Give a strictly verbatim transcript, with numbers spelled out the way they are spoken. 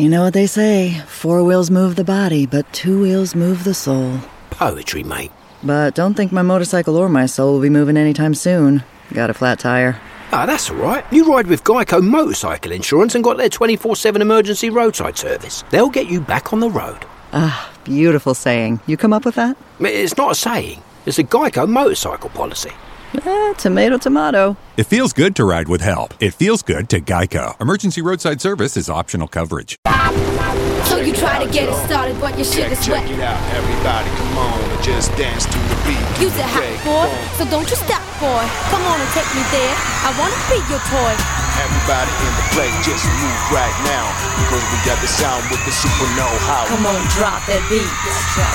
You know what they say, four wheels move the body, but two wheels move the soul. Poetry, mate. But don't think my motorcycle or my soul will be moving anytime soon. Got a flat tire. Ah, that's all right. You ride with Geico Motorcycle Insurance and got their twenty-four seven emergency roadside service. They'll get you back on the road. Ah, beautiful saying. You come up with that? It's not a saying. It's a Geico motorcycle policy. Eh, tomato, tomato. It feels good to ride with help. It feels good to Geico. Emergency roadside service is optional coverage. So you try to get it started, but your shit is wet. Check it out, everybody, come on and just dance to the beat. You's a hot boy, so don't you stop, boy. Come on and take me there. I wanna be your toy. Everybody in the place, just move right now, because we got the sound with the super know-how. Come on, drop that beat.